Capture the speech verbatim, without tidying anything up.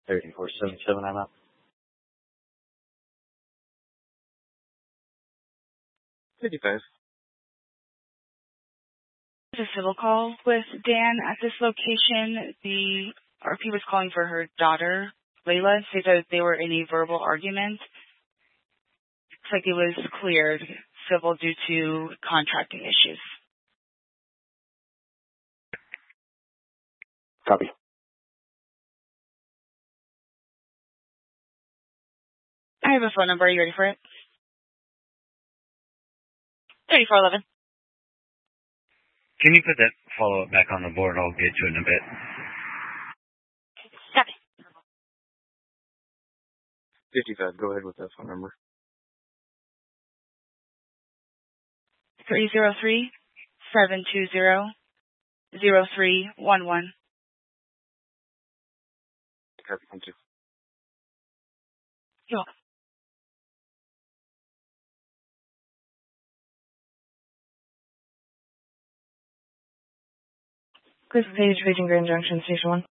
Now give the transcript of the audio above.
thirty-four seventy-seven, I'm out. fifty-five. This is a civil call with Dan at this location. The R P was calling for her daughter, Layla, and said that they were in a verbal argument. Looks like it was cleared civil due to contracting issues. Copy. I have a phone number. Are you ready for it? thirty-four eleven. Can you put that follow-up back on the board? I'll get to it in a bit. Copy. fifty-five, go ahead with that phone number. three zero three, seven two zero, zero three one one. Copy, thank you. You're welcome. Chris Page, Page and Grand Junction, Station one.